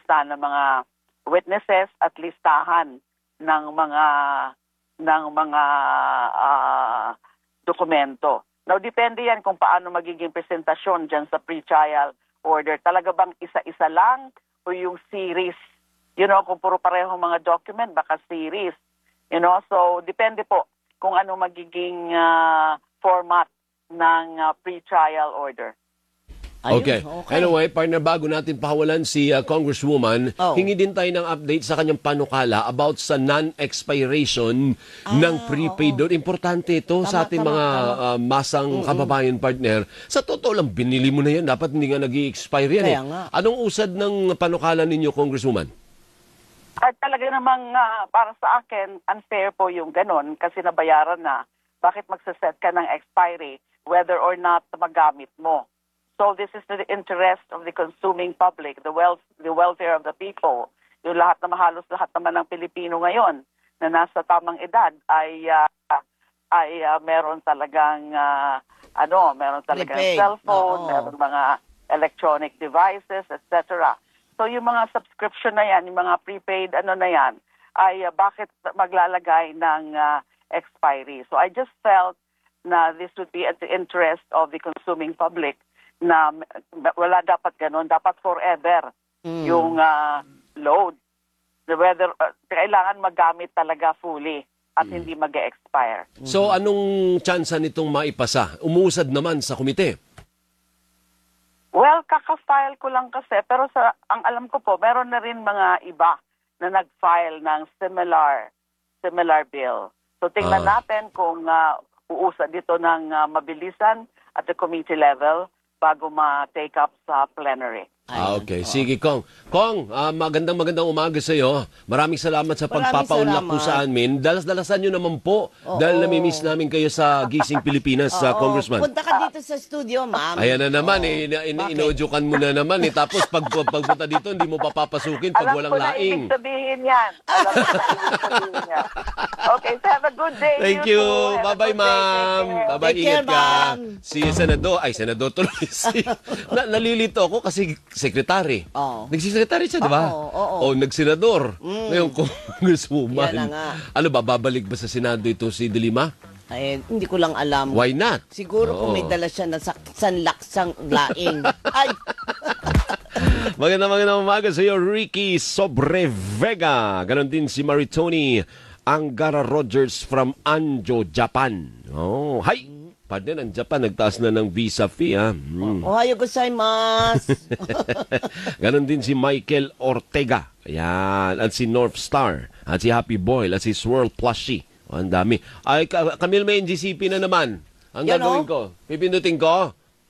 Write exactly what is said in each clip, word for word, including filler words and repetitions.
lista ng mga witnesses at listahan ng mga ng mga uh, dokumento. Now, depende yan kung paano magiging presentasyon dyan sa pre-trial order. Talaga bang isa-isa lang o yung series? You know, kung puro pareho mga document, baka series. You know, so depende po kung ano magiging uh, format ng uh, pre-trial order. Ayun, okay. okay. Anyway, partner, bago natin pahawalan si uh, Congresswoman, oh. hingi din tayo ng update sa kanyang panukala about sa non-expiration ah, ng prepaid. Oh, oh. Importante ito tama, sa ating tama, mga tama. Uh, masang mm-hmm. kababayan, partner. Sa totoo lang, binili mo na yan. Dapat hindi nga nag-i-expire yan. Eh. Anong usad ng panukala ninyo, Congresswoman? At talaga namang uh, para sa akin, unfair po yung ganon kasi nabayaran na. Bakit magsaset ka ng expiry whether or not magamit mo? So this is the interest of the consuming public, the wealth, the welfare of the people. Yung lahat na halos lahat naman ng Pilipino ngayon na nasa tamang edad ay uh, ay uh, meron talagang uh, ano, meron talagang prepaid. Cellphone, oh, oh. meron mga electronic devices, et cetera. So yung mga subscription na yan, yung mga prepaid ano na yan, ay uh, bakit maglalagay ng uh, expiry? So I just felt na this would be at the interest of the consuming public na wala dapat ganun, dapat forever mm. yung uh, load. Whether uh, kailangan magamit talaga fully at mm. hindi mag-expire. So anong tsansa nitong maipasa? Umusad naman sa komite? Well, kaka-file ko lang kasi, pero sa ang alam ko po, meron na rin mga iba na nag-file ng similar similar bill. So tingnan ah. natin kung uh, uusad dito ng uh, mabilisan at the committee level bago ma-take up sa plenary. Ah, okay. Sige, Kong. Kong, uh, magandang magandang umaga sa iyo. Maraming salamat sa pagpapaunlak po sa amin. Dalas-dalasan nyo naman po oo, dahil namimiss namin kayo sa Gising Pilipinas, sa uh, Congressman. Punta ka dito sa studio, ma'am. Ayan na naman, oh. eh, in inaudyukan mo na naman. Eh. Tapos pag pagpunta dito, hindi mo papapasukin pag alam walang laing. Alam ko na ibig sabihin yan. Alam ko na ibig sabihin yan. Okay, so have a good day. Thank you. you. Bye-bye, ma'am. Bye-bye, ingat ka. Si Senador, ay, Senador tuloy. si, na, nalilito ako kasi sekretary. Oh. Nagsisekretary siya, di ba? Oo, oo, oo. O nagsenador. Mm. Ngayon, congresswoman. Yan na nga. Ano ba, babalik ba sa Senado ito si De Lima? Ay, hindi ko lang alam. Why not? Siguro oo. Kung may dala siya na sanlaksang laing. Ay! Magandang magandang umaga sa iyo, Ricky Sobrevega. Ganon din si Maritoni Angara Rogers from Anjo, Japan. Oh, hi! Partner, ang Japan, nagtaas na ng visa fee, ha? Mm. Ohayo gozaimasu. Ganon din si Michael Ortega. Ayan. At si North Star. At si Happy Boy. At si Swirl Plushie. Oh, ang dami. Ay, Camille, may N G C P na naman. Ang yan gagawin o? ko. Pipindutin ko.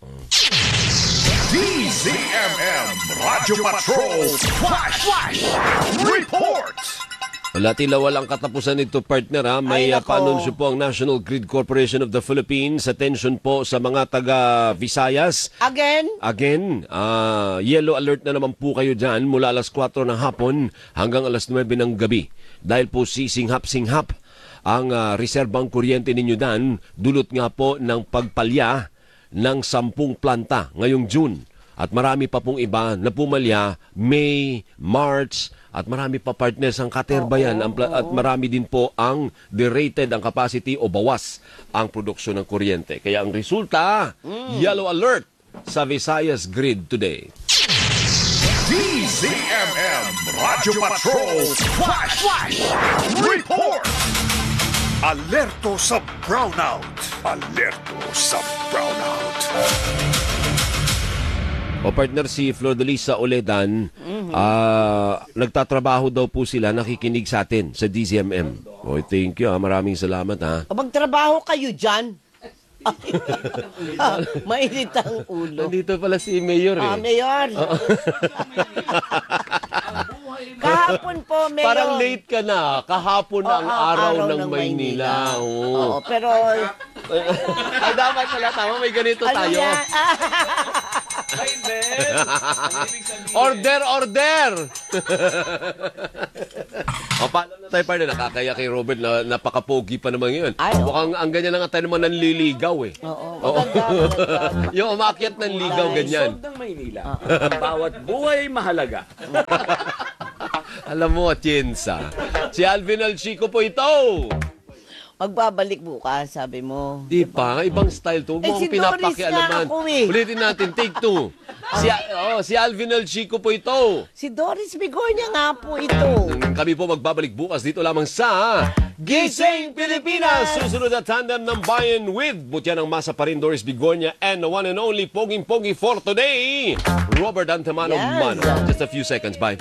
D Z M M Radio Patrol Flash Flash Report. Wala tila walang katapusan nito, partner, ha? May uh, panunsyo po ang National Grid Corporation of the Philippines. Attention po sa mga taga-Visayas. Again? Again. Uh, yellow alert na naman po kayo dyan mula alas kwatro ng hapon hanggang alas nuwebe ng gabi. Dahil po sisinghap-singhap ang uh, reserbang kuryente ninyo dan, dulot nga po ng pagpalya ng sampung planta ngayong June. At marami pa pong iba na pumalya May, March, at marami pa partners ang katerbayan oh, oh, oh. At marami din po ang derated ang capacity o bawas ang produksyon ng kuryente. Kaya ang resulta, mm. yellow alert sa Visayas Grid today. D Z M M Radio Patrol Flash Flash Report. Alerto sa brownout. Alerto sa brownout. O partner, si Flordalisa Oledan, mm-hmm. uh, nagtatrabaho daw po sila, nakikinig sa atin sa D Z M M. O, thank you, ha. Maraming salamat, ha. Magtrabaho kayo dyan. Mainit ang ulo. Nandito pala si Mayor, eh. Ah, Mayor. Kahapon po, Mayor. Parang late ka na. Kahapon oh, ang araw, araw ng, ng Maynila. Maynila. Oo. Oo, pero... Ay, dapat pala tama. May ganito ano tayo. Order, order! O, paano na tayo, partner? Nakakaya kay Robert na napaka-pogi pa naman yun. Ay, oo. Mukhang ang ganyan na nga tayo naman nanliligaw eh. Oo, maganda, maganda. Yung umakyat ng ligaw, ganyan. Solve ng Maynila. Ang bawat buhay ay mahalaga. Alam mo, Atienza, si Alvin Alchico po ito. Magbabalik bukas, sabi mo. Di pa, ibang style to. Eh, Mukhang si Doris pinapakialaman. nga ako eh. Ulitin natin, take two. Si, oh, si Alvin Alchico po ito. Si Doris Bigornia nga po ito. Kami po magbabalik bukas dito lamang sa Gising Pilipinas! Susunod na tandem ng bayan with Butya ng Masa pa rin, Doris Bigornia, and the one and only Poging-Pogi for today, Robert Antemano Yes. Mano. Just a few seconds, bye.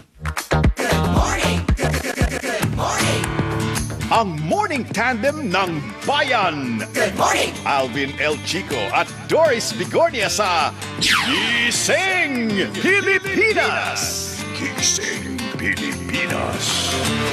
Ang morning tandem ng bayan. Good morning! Alvin El Chico at Doris Bigornia sa Gising Pilipinas! Gising Pilipinas!